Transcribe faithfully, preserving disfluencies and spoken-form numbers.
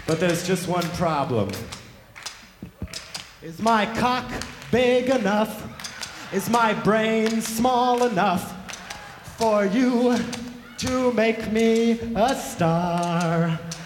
But there's just one problem. Is my cock big enough? Is my brain small enough for you to make me a star?